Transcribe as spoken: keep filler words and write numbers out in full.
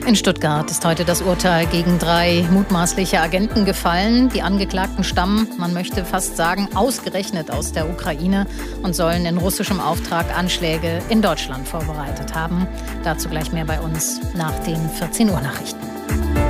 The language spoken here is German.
In Stuttgart ist heute das Urteil gegen drei mutmaßliche Agenten gefallen. Die Angeklagten stammen, man möchte fast sagen, ausgerechnet aus der Ukraine und sollen in russischem Auftrag Anschläge in Deutschland vorbereitet haben. Dazu gleich mehr bei uns nach den vierzehn Uhr Nachrichten.